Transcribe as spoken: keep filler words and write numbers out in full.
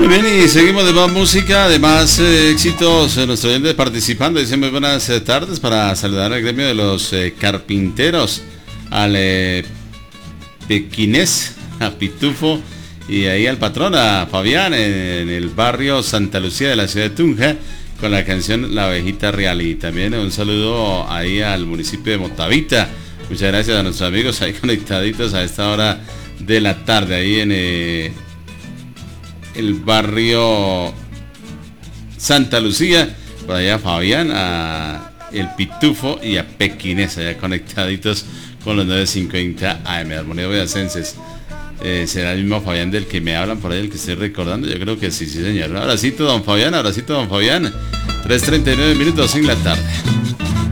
Muy bien, y seguimos de más música, de más eh, éxitos. Eh, nuestro oyente participando dice muy buenas eh, tardes para saludar al gremio de los eh, carpinteros, al eh, Pequinés, a Pitufo y ahí al patrón, a Fabián, en, en el barrio Santa Lucía de la ciudad de Tunja, con la canción La Abejita Real. Y también un saludo ahí al municipio de Motavita. Muchas gracias a nuestros amigos ahí conectaditos a esta hora de la tarde, ahí en eh, el barrio Santa Lucía. Por allá Fabián, a el Pitufo y a Pequinés, allá conectaditos con los nueve cincuenta A M, Armonía Boyacenses. Eh, será el mismo Fabián del que me hablan por ahí, el que estoy recordando. Yo creo que sí, sí señor. Abracito don Fabián, abracito don Fabián. tres treinta y nueve minutos en la tarde.